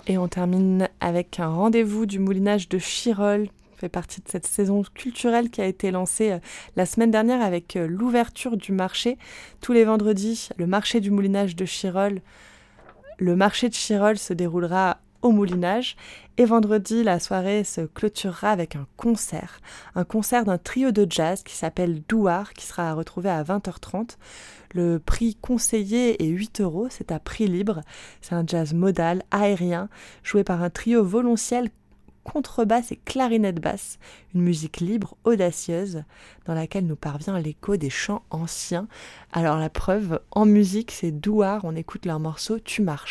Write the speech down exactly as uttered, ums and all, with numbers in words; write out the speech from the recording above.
Et on termine avec un rendez-vous du moulinage de Chirol, fait partie de cette saison culturelle qui a été lancée euh, la semaine dernière avec euh, l'ouverture du marché. Tous les vendredis, le marché du moulinage de Chirol, le marché de Chirol se déroulera au moulinage et vendredi, la soirée se clôturera avec un concert. Un concert d'un trio de jazz qui s'appelle Douar, qui sera retrouvé à vingt heures trente. Le prix conseillé est huit euros, c'est à prix libre. C'est un jazz modal, aérien, joué par un trio violonciel, contrebasse et clarinette basse. Une musique libre, audacieuse, dans laquelle nous parvient l'écho des chants anciens. Alors la preuve, en musique, c'est Douar, on écoute leur morceau « Tu marches ».